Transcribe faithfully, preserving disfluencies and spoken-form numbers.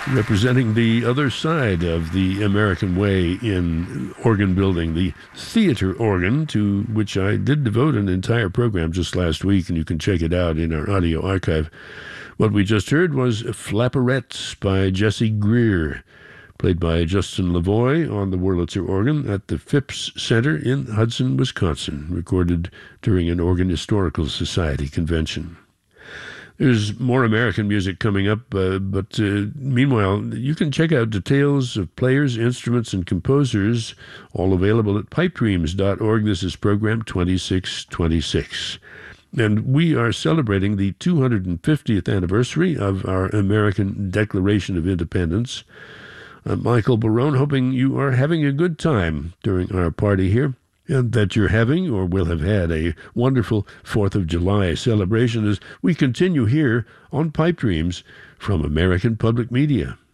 representing the other side of the American way in organ building, the theater organ, to which I did devote an entire program just last week, and you can check it out in our audio archive. What we just heard was Flapperet by Jesse Greer, played by Justin Lavoie on the Wurlitzer organ at the Phipps Center in Hudson, Wisconsin, recorded during an Organ Historical Society convention. There's more American music coming up, uh, but uh, meanwhile, you can check out details of players, instruments, and composers, all available at pipe dreams dot org. This is program twenty-six twenty-six. And we are celebrating the two hundred fiftieth anniversary of our American Declaration of Independence. I'm Michael Barone, hoping you are having a good time during our party here, and that you're having or will have had a wonderful fourth of July celebration as we continue here on Pipe Dreams from American Public Media.